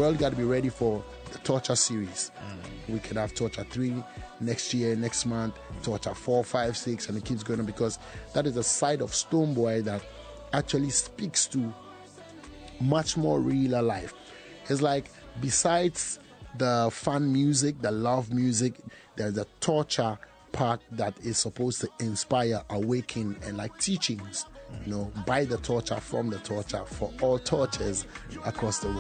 world got to be ready for the Torture series. We can have Torture 3 next year, next month, Torture 4, 5, 6, and it keeps going on, because that is a side of Stonebwoy that actually speaks to much more realer life. It's like, besides the fun music, the love music, there's a torture part that is supposed to inspire, awaken, and like teachings, by the torture, from the torture, for all tortures across the world.